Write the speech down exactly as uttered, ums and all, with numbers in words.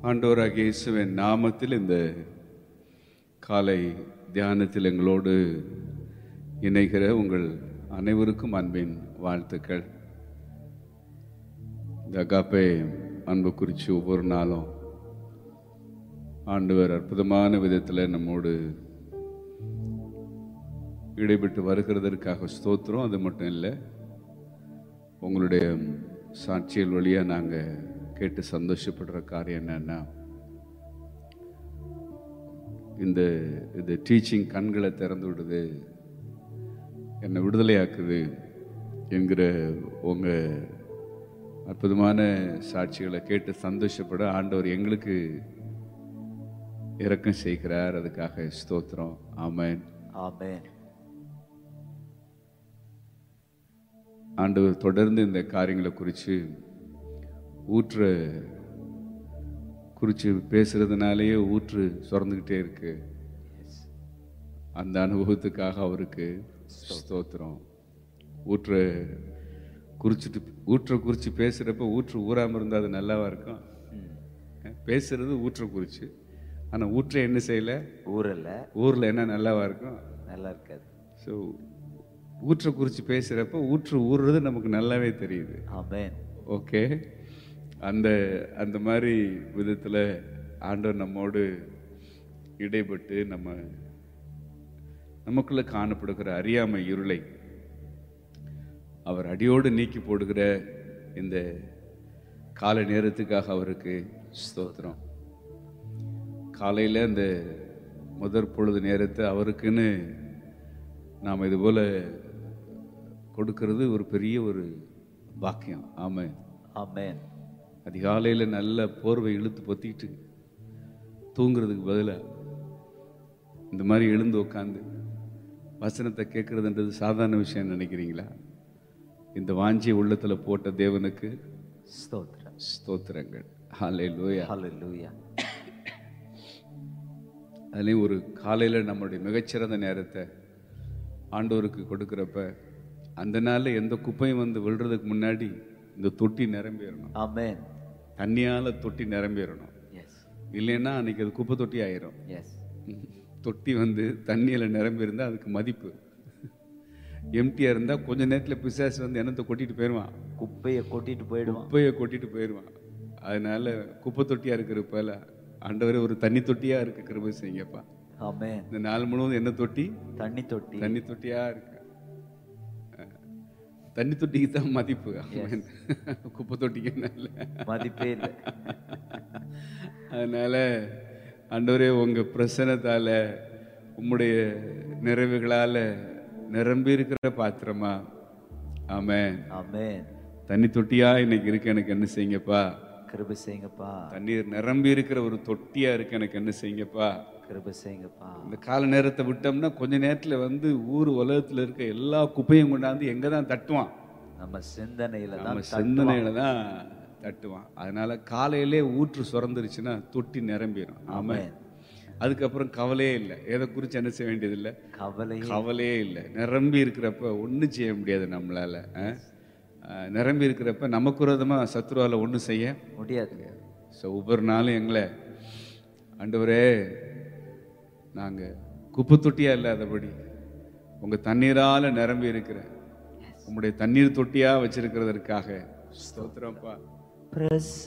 ஆண்டவராகிய இயேசுவின் நாமத்தில் இந்த காலை தியானத்தில் எங்களோடு இணைகிற உங்கள் அனைவருக்கும் அன்பின் வாழ்த்துக்கள். இந்த அகாப்பே அன்பு குறித்து ஒவ்வொரு நாளும் ஆண்டவர் அற்புதமான விதத்தில் நம்மோடு இடைபெற்று வருகிறதற்காக ஸ்தோத்திரம். அது மட்டும் இல்லை, உங்களுடைய சாட்சியல் வழியாக நாங்கள் கேட்டு சந்தோஷப்படுற காரியம் என்னன்னா, இந்த இது டீச்சிங் கண்களை திறந்து விடுது, என்னை விடுதலையாக்குது என்கிற உங்கள் அற்புதமான சாட்சிகளை கேட்டு சந்தோஷப்பட ஆண்டவர் எங்களுக்கு இரக்கம் செய்கிறார். அதுக்காக ஸ்தோத்திரம். ஆமென், ஆமென். ஆண்டவர் தொடர்ந்து இந்த காரியங்களை குறித்து ஊற்று குறித்து பேசுறதுனாலேயே ஊற்று சுரந்துக்கிட்டே இருக்கு. அந்த அனுபவத்துக்காக அவருக்கு ஸ்தோத்திரம். ஊற்று குறிச்சிட்டு ஊற்றை குறித்து பேசுகிறப்ப ஊற்று ஊறாமல் இருந்தால் அது நல்லாவா இருக்கும்? பேசுறது ஊற்றை குறித்து, ஆனால் ஊற்றை என்ன செய்யலை, ஊரில் ஊரில் என்ன நல்லாவா இருக்கும்? நல்லா இருக்காது. ஸோ ஊற்றை குறித்து பேசுகிறப்ப ஊற்று ஊறுறது நமக்கு நல்லாவே தெரியுது. ஆமென். ஓகே, அந்த அந்த மாதிரி விதத்தில் ஆண்டவர் நம்மோடு இடைப்பட்டு நம்ம நமக்குள்ளே காணப்படுகிற அறியாமை இருளை அவர் அடியோடு நீக்கி போடுகிற இந்த காலை நேரத்துக்காக அவருக்கு ஸ்தோத்திரம். காலையில் அந்த முதற் பொழுது நேரத்தை அவருக்குன்னு நாம் இதுபோல் கொடுக்கறது ஒரு பெரிய ஒரு பாக்கியம். ஆமென், ஆமென். அதிகாலையில் நல்ல போர்வை இழுத்து பொத்திக்கிட்டு தூங்குறதுக்கு பதிலாக இந்த மாதிரி எழுந்து உட்காந்து வசனத்தை கேட்குறதுன்றது சாதாரண விஷயம் நினைக்கிறீங்களா? இந்த வாஞ்சிய உள்ளத்தில் போட்ட தேவனுக்கு ஸ்தோத்திரம், ஸ்தோத்திரங்கள். ஹல்லேலூயா, ஹல்லேலூயா. அதுலேயும் ஒரு காலையில் நம்மளுடைய மிகச்சிறந்த நேரத்தை ஆண்டவருக்கு கொடுக்குறப்ப அந்த நாளில் எந்த குப்பையும் வந்து விழுறதுக்கு முன்னாடி இந்த தொட்டி நிரம்பிடணும். ஆமென். தண்ணியால் தொட்டி நிரம்பிடணும். எஸ், இல்லைன்னா அன்றைக்கி அது குப்பை தொட்டி ஆயிரும். எஸ். தொட்டி வந்து தண்ணியில் நிரம்பி இருந்தால் அதுக்கு மதிப்பு. எம்டியாக இருந்தால் கொஞ்சம் நேரத்தில் பிசாசு வந்து என்னத்தை கொட்டிட்டு போயிடுவான், குப்பையை கொட்டிட்டு போயிடுவான், குப்பையை கொட்டிட்டு போயிடுவான். அதனால குப்பை தொட்டியாக இருக்கிறப்பல ஆண்டவரே ஒரு தண்ணி தொட்டியாக இருக்க கிருபை செய்யுங்கப்பா. ஆமென். இந்த நாள் முழுவதும் என்ன தொட்டி? தண்ணி தொட்டி, தண்ணி தொட்டியாக இருக்கு. தண்ணி தொட்டிக்கு தான் மதிப்பு, குப்பை தொட்டிக்கு நல்ல மதிப்பே இல்லை. அதனால ஆண்டவரே உங்க பிரசன்னத்தால உம்முடைய நிறைவுகளால நிரம்பி இருக்கிற பாத்திரமா. ஆமென், ஆமென். தண்ணி தொட்டியா இன்னைக்கு இருக்கு, எனக்கு என்ன செய்யுங்கப்பா? கிருபை செய்யுங்கப்பா. தண்ணீர் நிரம்பி இருக்கிற ஒரு தொட்டியா இருக்கு, எனக்கு என்ன செய்யுங்கப்பா? கிருபை செய்யுங்கப்பா. இந்த கால நேரத்தை விட்டோம்னா கொஞ்ச நேரத்துல வந்து ஊர் உலகத்துல இருக்க எல்லா குப்பையும் கொண்டாந்து எங்க தான் தட்டுவான்? நம்ம சிந்தனையில தான், நம்ம சிந்தனையில தான் தட்டுவான். அதனால காலையிலே ஊற்று சுரந்துருச்சுன்னா தொட்டி நிரம்பிடும். ஆமென். அதுக்கப்புறம் கவலையே இல்லை, எதை குறித்து என்ன செய்ய வேண்டியதில்லை, கவலை கவலையே இல்லை. நிரம்பி இருக்கிறப்ப ஒன்றும் செய்ய முடியாது நம்மளால. நிரம்பி இருக்கிறப்ப நமக்கு விரோதமாக சத்ருவால ஒன்றும் செய்ய முடியாது. ஸோ ஒவ்வொரு நாளும் எங்களை ஆண்டவரே நாங்கள் குப்பை தொட்டியாக இல்லாதபடி உங்கள் தண்ணீரால் நிரம்பி இருக்கிற உங்களுடைய தண்ணீர் தொட்டியாக வச்சிருக்கிறதற்காக ஸ்தோத்திரம்ப்பா.